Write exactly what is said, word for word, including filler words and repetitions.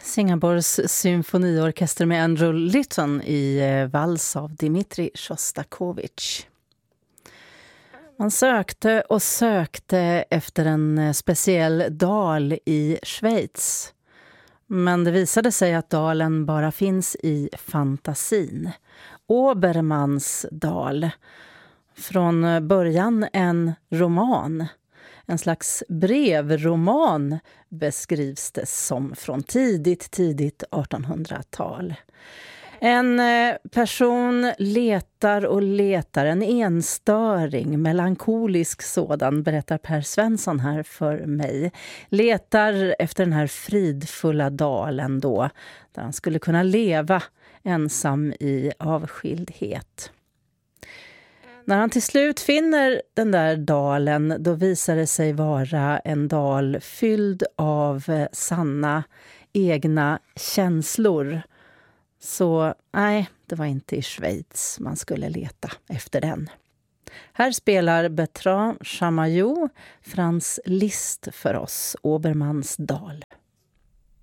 Singapores symfoniorkester med Andrew Litton i vals av Dmitri Shostakovich. Man sökte och sökte efter en speciell dal i Schweiz. Men det visade sig att dalen bara finns i fantasin. Obermanns dal. Från början en roman. En slags brevroman beskrivs det som från tidigt, tidigt artonhundratal. En person letar och letar, en enstöring, melankolisk sådan, berättar Per Svensson här för mig. Letar efter den här fridfulla dalen då, där han skulle kunna leva ensam i avskildhet. När han till slut finner den där dalen, då visar det sig vara en dal fylld av sanna egna känslor. Så nej, det var inte i Schweiz man skulle leta efter den. Här spelar Bertrand Chamayou Franz Liszt för oss, Obermanns dal.